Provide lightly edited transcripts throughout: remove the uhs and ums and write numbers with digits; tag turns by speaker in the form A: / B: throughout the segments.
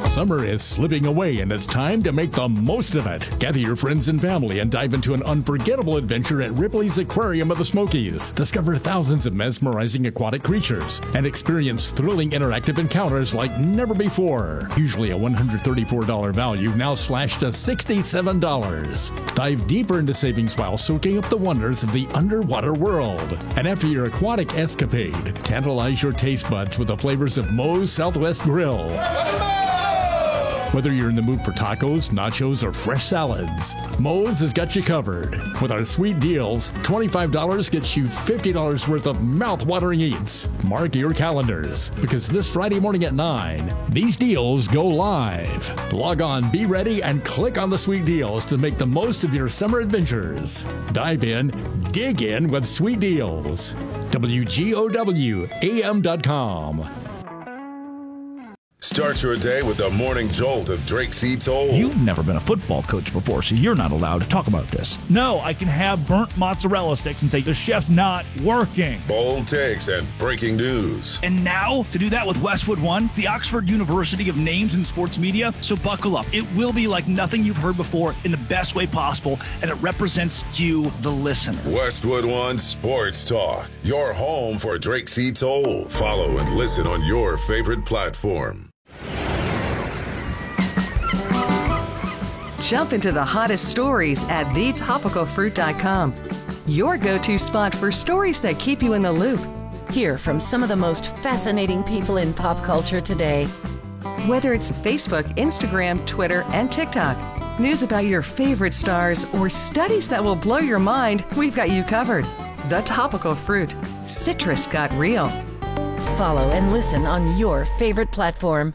A: Summer is slipping away, and it's time to make the most of it. Gather your friends and family and dive into an unforgettable adventure at Ripley's Aquarium of the Smokies. Discover thousands of mesmerizing aquatic creatures and experience thrilling interactive encounters like never before. Usually a $134 value, now slashed to $67. Dive deeper into savings while soaking up the wonders of the underwater world. And after your aquatic escapade, tantalize your taste buds with the flavors of Moe's Southwest Grill. Whether you're in the mood for tacos, nachos, or fresh salads, Moe's has got you covered. With our sweet deals, $25 gets you $50 worth of mouth-watering eats. Mark your calendars, because this Friday morning at 9, these deals go live. Log on, be ready, and click on the sweet deals to make the most of your summer adventures. Dive in, dig in with sweet deals. WGOWAM.com.
B: Start your day with the morning jolt of Drake C. Toll.
C: You've never been a football coach before, so you're not allowed to talk about this. No, I can have burnt mozzarella sticks and say the chef's not working.
B: Bold takes and breaking news.
C: And now, to do that with Westwood One, the Oxford University of Names in Sports Media. So buckle up. It will be like nothing you've heard before in the best way possible, and it represents you, the listener.
B: Westwood One Sports Talk, your home for Drake C. Toll. Follow and listen on your favorite platform.
D: Jump into the hottest stories at thetopicalfruit.com. Your go-to spot for stories that keep you in the loop.
E: Hear from some of the most fascinating people in pop culture today.
D: Whether it's Facebook, Instagram, Twitter, and TikTok, news about your favorite stars, or studies that will blow your mind, we've got you covered. The Topical Fruit. Citrus got real.
E: Follow and listen on your favorite platform.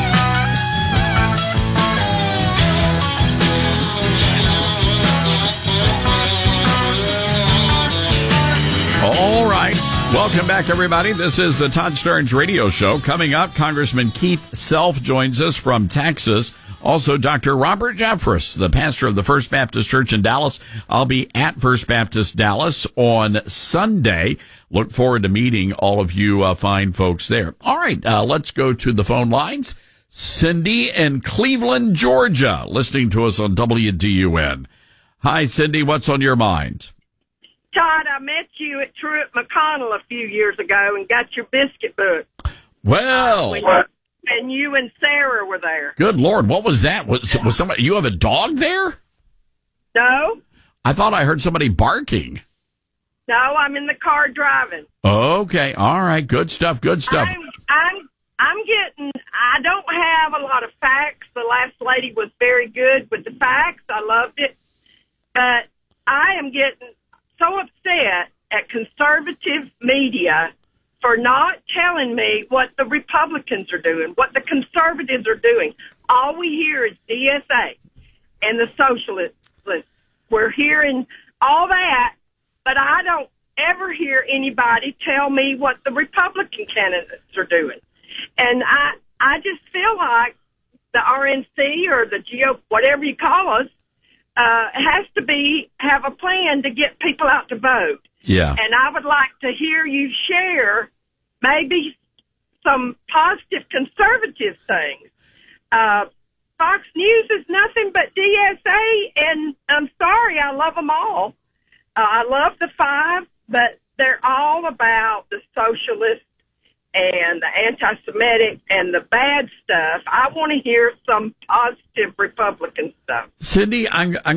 F: All right. Welcome back, everybody. This is the Todd Starnes Radio Show. Coming up, Congressman Keith Self joins us from Texas. Also, Dr. Robert Jeffress, the pastor of the First Baptist Church in Dallas. I'll be at First Baptist Dallas on Sunday. Look forward to meeting all of you fine folks there. All right, let's go to the phone lines. Cindy in Cleveland, Georgia, listening to us on WDUN. Hi, Cindy. What's on your mind?
G: Todd, I met you at Truett McConnell a few years ago and got your biscuit book.
F: Well,
G: and you and Sarah were there.
F: Good Lord, what was that? Was somebody? You have a dog there?
G: No.
F: I thought I heard somebody barking.
G: No, I'm in the car driving.
F: Okay, all right, good stuff. Good stuff.
G: I'm getting. I don't have a lot of facts. The last lady was very good with the facts. I loved it, but I am getting so upset at conservative media for not telling me what the Republicans are doing, what the conservatives are doing. All we hear is DSA and the socialists. We're hearing all that, but I don't ever hear anybody tell me what the Republican candidates are doing. And I just feel like the RNC or the GOP, whatever you call us, has to have a plan to get people out to vote.
F: Yeah.
G: And I would like to hear you share maybe some positive conservative things. Fox News is nothing but DSA, and I'm sorry, I love them all. I love the five, but they're all about the socialist and the anti-Semitic and the bad stuff. I want to hear some positive Republican stuff.
F: Cindy, I'm